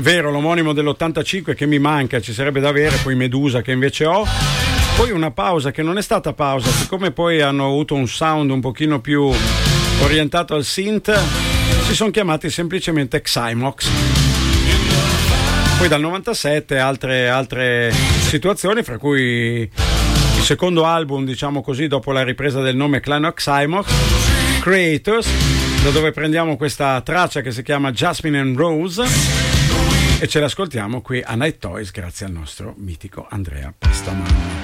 Vero, l'omonimo dell'85 che mi manca, ci sarebbe da avere, poi Medusa che invece ho. Poi una pausa che non è stata pausa, siccome poi hanno avuto un sound un pochino più orientato al synth, si sono chiamati semplicemente Xymox. Poi dal 97 altre situazioni, fra cui il secondo album, diciamo così, dopo la ripresa del nome Clan Xymox, Creators, da dove prendiamo questa traccia che si chiama Jasmine and Rose e ce l'ascoltiamo qui a Night Toys grazie al nostro mitico Andrea Pestamano.